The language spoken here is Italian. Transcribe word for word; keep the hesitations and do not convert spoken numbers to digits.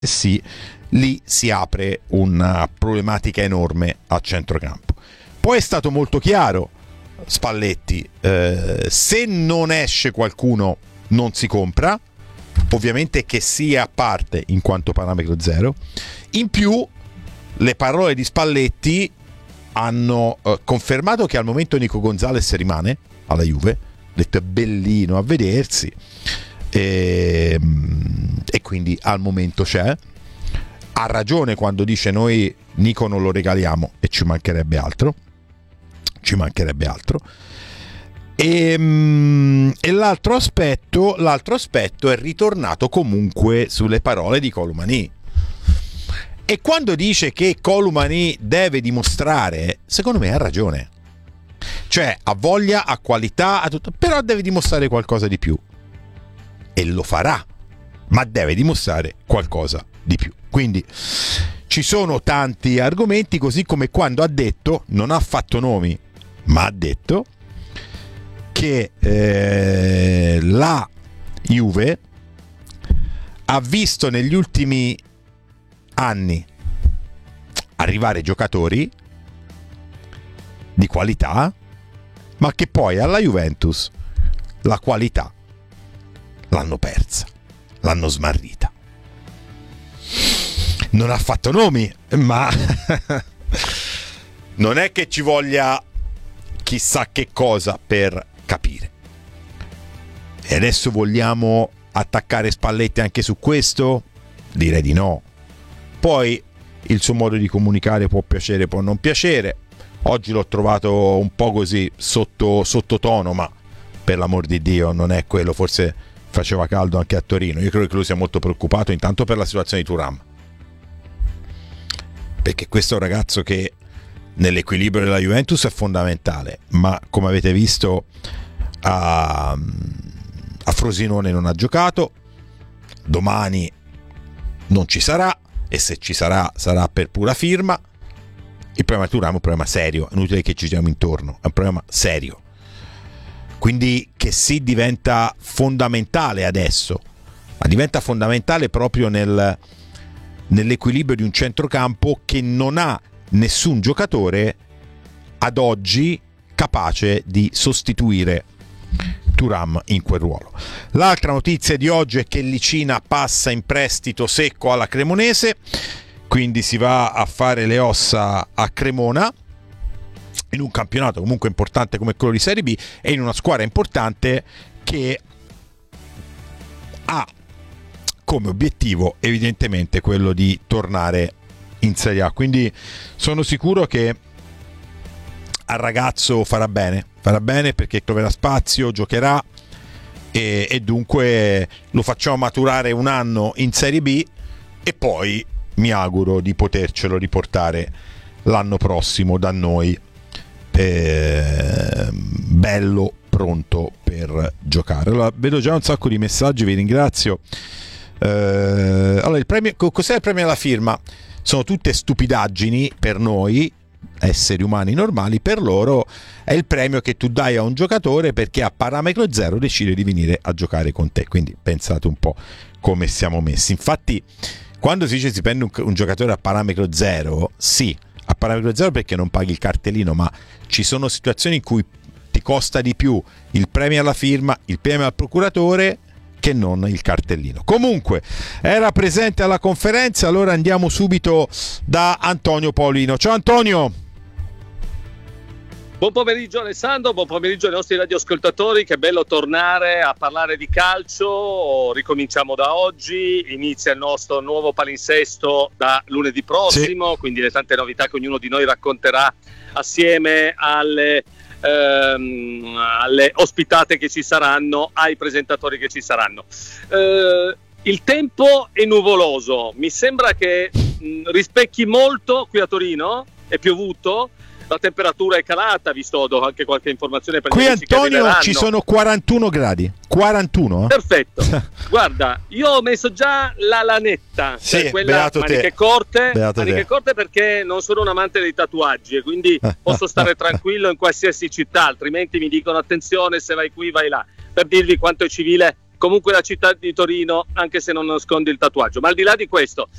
sì, lì si apre una problematica enorme a centrocampo. Poi è stato molto chiaro Spalletti, eh, se non esce qualcuno non si compra, ovviamente che sia a parte in quanto parametro zero. In più le parole di Spalletti hanno eh, confermato che al momento Nico Gonzalez rimane alla Juve, detto è bellino a vedersi, e, e quindi al momento c'è. Ha ragione quando dice noi Nico non lo regaliamo, e ci mancherebbe altro, ci mancherebbe altro. E, e l'altro aspetto, l'altro aspetto è ritornato comunque sulle parole di Kolo Muani. E quando dice che Kolo Muani deve dimostrare, secondo me ha ragione. Cioè ha voglia, ha qualità, ha tutto, però deve dimostrare qualcosa di più. E lo farà, ma deve dimostrare qualcosa di più. Quindi ci sono tanti argomenti, così come quando ha detto, non ha fatto nomi, ma ha detto che eh, la Juve ha visto negli ultimi anni arrivare giocatori di qualità, ma che poi alla Juventus la qualità l'hanno persa, l'hanno smarrita. Non ha fatto nomi, ma non è che ci voglia chissà che cosa per capire. E adesso vogliamo attaccare Spalletti anche su questo? Direi di no. Poi il suo modo di comunicare può piacere, può non piacere. Oggi l'ho trovato un po' così sotto sottotono, ma per l'amor di Dio non è quello. Forse faceva caldo anche a Torino. Io credo che lui sia molto preoccupato intanto per la situazione di Thuram, perché questo è un ragazzo che nell'equilibrio della Juventus è fondamentale, ma come avete visto a, a Frosinone non ha giocato, domani non ci sarà, e se ci sarà sarà per pura firma. Il problema di Thuram è un problema serio, è inutile che ci giriamo intorno, è un problema serio, quindi che sì, diventa fondamentale adesso, ma diventa fondamentale proprio nel nell'equilibrio di un centrocampo che non ha nessun giocatore ad oggi capace di sostituire Thuram in quel ruolo. L'altra notizia di oggi è che Licina passa in prestito secco alla Cremonese, quindi si va a fare le ossa a Cremona in un campionato comunque importante come quello di Serie B e in una squadra importante che ha come obiettivo evidentemente quello di tornare in Serie A. Quindi sono sicuro che al ragazzo farà bene, farà bene perché troverà spazio, giocherà e, e dunque lo facciamo maturare un anno in Serie B e poi mi auguro di potercelo riportare l'anno prossimo da noi, eh, bello, pronto per giocare. Allora, vedo già un sacco di messaggi, vi ringrazio. Uh, allora, il premio, cos'è il premio alla firma? Sono tutte stupidaggini per noi esseri umani normali, per loro è il premio che tu dai a un giocatore perché a parametro zero decide di venire a giocare con te. Quindi pensate un po' come siamo messi. Infatti quando si dice si prende un, un giocatore a parametro zero, sì, a parametro zero perché non paghi il cartellino, ma ci sono situazioni in cui ti costa di più il premio alla firma, il premio al procuratore, che non il cartellino. Comunque era presente alla conferenza, allora andiamo subito da Antonio Paolino. Ciao Antonio. Buon pomeriggio Alessandro, buon pomeriggio ai nostri radioascoltatori, che bello tornare a parlare di calcio. Ricominciamo da oggi, inizia il nostro nuovo palinsesto da lunedì prossimo, sì. Quindi le tante novità che ognuno di noi racconterà assieme alle Ehm, alle ospitate che ci saranno, ai presentatori che ci saranno. Eh, il tempo è nuvoloso, mi sembra che mh, rispecchi molto qui a Torino, è piovuto, la temperatura è calata, vi sto do anche qualche informazione per qui Antonio, ci sono quarantuno gradi, quarantuno? Perfetto. Guarda, io ho messo già la lanetta, sì, cioè quella maniche te. corte, beato maniche te. corte perché non sono un amante dei tatuaggi e quindi posso stare tranquillo in qualsiasi città, altrimenti mi dicono attenzione, se vai qui vai là, per dirvi quanto è civile comunque la città di Torino, anche se non nasconde il tatuaggio. Ma al di là di questo,